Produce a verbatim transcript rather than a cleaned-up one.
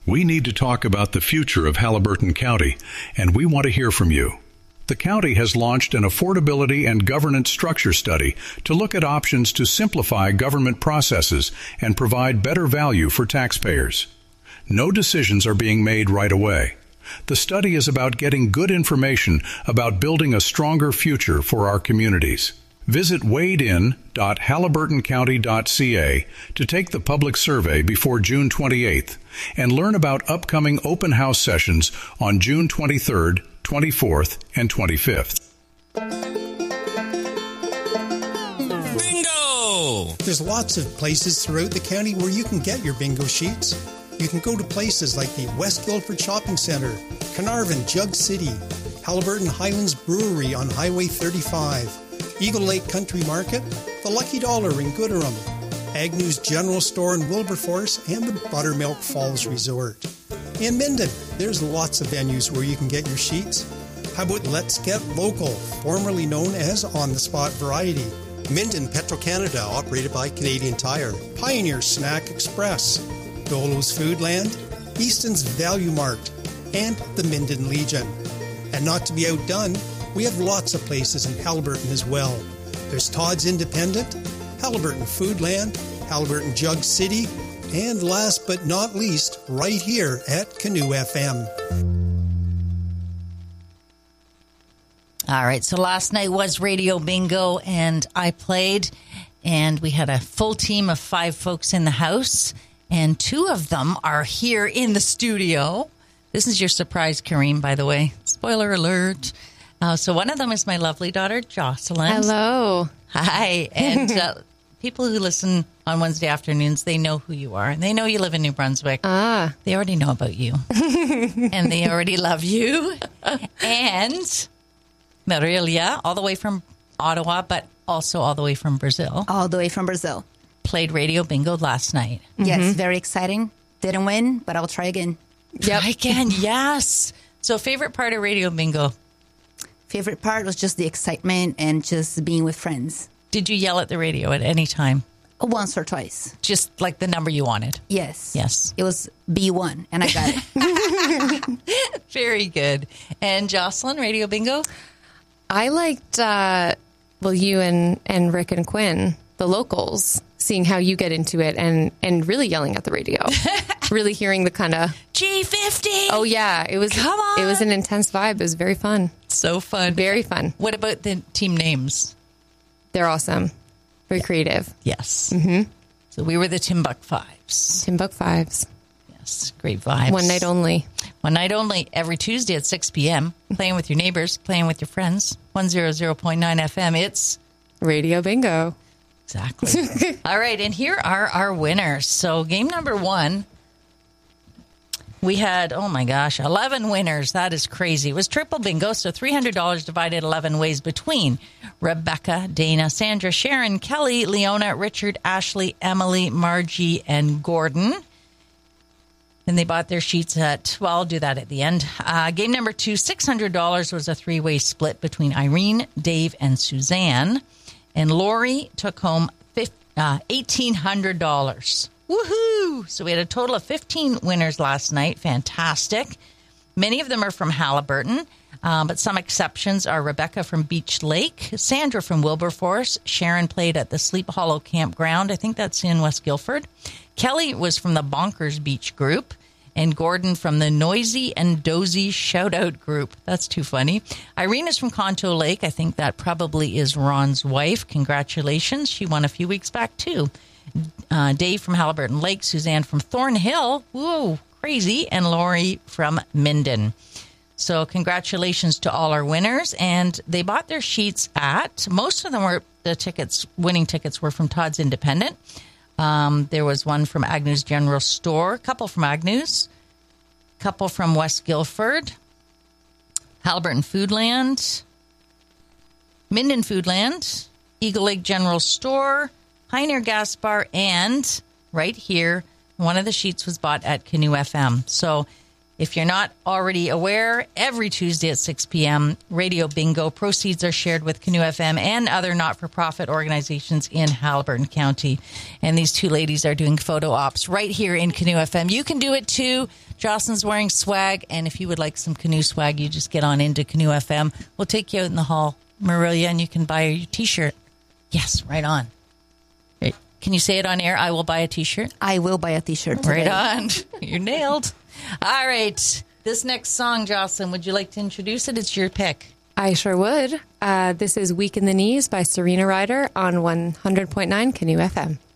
We need to talk about the future of Haliburton County, and we want to hear from you. The county has launched an affordability and governance structure study to look at options to simplify government processes and provide better value for taxpayers. No decisions are being made right away. The study is about getting good information about building a stronger future for our communities. Visit wade in dot haliburton county dot c a to take the public survey before June twenty-eighth and learn about upcoming open house sessions on June twenty-third, twenty-fourth, and twenty-fifth. Bingo! There's lots of places throughout the county where you can get your bingo sheets. You can go to places like the West Guildford Shopping Centre, Carnarvon Jug City, Haliburton Highlands Brewery on Highway thirty-five, Eagle Lake Country Market, the Lucky Dollar in Gooderham, Agnew's General Store in Wilberforce, and the Buttermilk Falls Resort. In Minden, there's lots of venues where you can get your sheets. How about Let's Get Local, formerly known as On the Spot Variety? Minden Petro-Canada, operated by Canadian Tire. Pioneer Snack Express. Dolo's Foodland. Easton's Value Mart. And the Minden Legion. And not to be outdone, we have lots of places in Haliburton as well. There's Todd's Independent, Haliburton Foodland, Haliburton Jug City, and last but not least, right here at Canoe F M. All right, so last night was Radio Bingo, and I played, and we had a full team of five folks in the house, and two of them are here in the studio. This is your surprise, Kareem, by the way. Spoiler alert. Uh, so one of them is my lovely daughter, Jocelyn. Hello. Hi. And uh, people who listen on Wednesday afternoons, they know who you are. And they know you live in New Brunswick. Ah. They already know about you. And they already love you. And Marilia, all the way from Ottawa, but also all the way from Brazil. All the way from Brazil. Played Radio Bingo last night. Yes, Mm-hmm. very exciting. Didn't win, but I'll try again. Yep. Try again, yes. So favorite part of Radio Bingo? Favorite part was just the excitement and just being with friends. Did you yell at the radio at any time? Once or twice. Just like the number you wanted? Yes. Yes. It was B one, and I got it. Very good. And Jocelyn, Radio Bingo? I liked, uh, well, you and, and Rick and Quinn, the locals, seeing how you get into it and, and really yelling at the radio. Really hearing the kind of G fifty. Oh yeah, it was. Come on. It was an intense vibe. It was very fun. So fun. Very fun. What about the team names? They're awesome. Very creative. Yes. Mm-hmm. So we were the Timbuk Fives. Timbuk Fives. Yes. Great vibes. One night only. One night only. Every Tuesday at six p.m. Playing with your neighbors. Playing with your friends. one hundred point nine F M. It's Radio Bingo. Exactly. All right. And here are our winners. So game number one. We had, oh my gosh, eleven winners. That is crazy. It was triple bingo, so three hundred dollars divided eleven ways between Rebecca, Dana, Sandra, Sharon, Kelly, Leona, Richard, Ashley, Emily, Margie, and Gordon. And they bought their sheets at, well, I'll do that at the end. Uh, game number two, six hundred dollars was a three-way split between Irene, Dave, and Suzanne. And Lori took home uh, eighteen hundred dollars. Woohoo! So we had a total of fifteen winners last night. Fantastic. Many of them are from Haliburton, um, but some exceptions are Rebecca from Beach Lake, Sandra from Wilberforce, Sharon played at the Sleep Hollow Campground. I think that's in West Guildford. Kelly was from the Bonkers Beach group, and Gordon from the Noisy and Dozy Shoutout group. That's too funny. Irene is from Conto Lake. I think that probably is Ron's wife. Congratulations. She won a few weeks back, too. Uh, Dave from Haliburton Lake, Suzanne from Thornhill, whoa, crazy, and Lori from Minden. So congratulations to all our winners, and they bought their sheets at, most of them were, the tickets, winning tickets were from Todd's Independent. Um, there was one from Agnew's General Store, a couple from Agnew's, a couple from West Guildford, Haliburton Foodland, Minden Foodland, Eagle Lake General Store, Pioneer Gas Bar, and right here, one of the sheets was bought at Canoe F M. So If you're not already aware, every Tuesday at six p.m., Radio Bingo proceeds are shared with Canoe F M and other not-for-profit organizations in Haliburton County. And these two ladies are doing photo ops right here in Canoe F M. You can do it too. Jocelyn's wearing swag, and if you would like some canoe swag, you just get on into Canoe F M. We'll take you out in the hall, Marilia, and you can buy your T-shirt. Yes, right on. Can you say it on air? I will buy a T-shirt. I will buy a T-shirt today. Right on. You're nailed. All right. This next song, Jocelyn, would you like to introduce it? It's your pick. I sure would. Uh, this is Weak in the Knees by Serena Ryder on one hundred point nine Canoe F M.